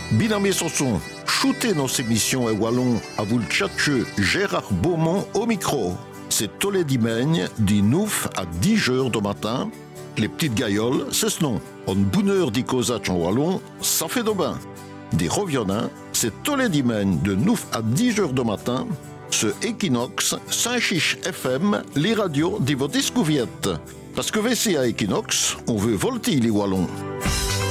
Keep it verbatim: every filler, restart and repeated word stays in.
Binamé Sanson, shootez nos émissions et wallon à vous le tchatcheux Gérard Beaumont au micro. C'est tous les dimanches, du neuf à dix heures du matin. Les petites gailloles, c'est ce nom. En bonne heure d'y causer en wallon, ça fait de bain. Des reviennants, c'est tous les dimanches de neuf à dix heures du matin. Ce Equinox, Saint-Chiche F M, les radios de vos discouviette. Parce que V C à Equinox, on veut volter les wallons.